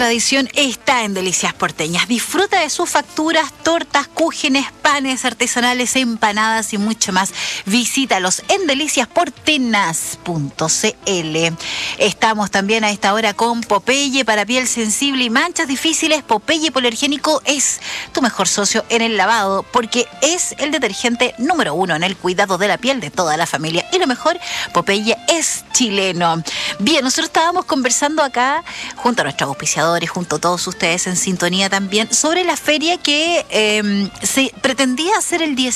tradición está en Delicias Porteñas. Disfruta de sus facturas, tortas, cúgenes, panes artesanales, empanadas y mucho más. Visítalos en deliciasportenas.cl. Estamos también a esta hora con Popeye para piel sensible y manchas difíciles. Popeye Hipoalergénico es tu mejor socio en el lavado porque es el detergente número 1 en el cuidado de la piel de toda la familia. Y lo mejor, Popeye es chileno. Bien, nosotros estábamos conversando acá junto a nuestros auspiciadores, junto a todos ustedes en sintonía también, sobre la feria que se pretendía hacer el 10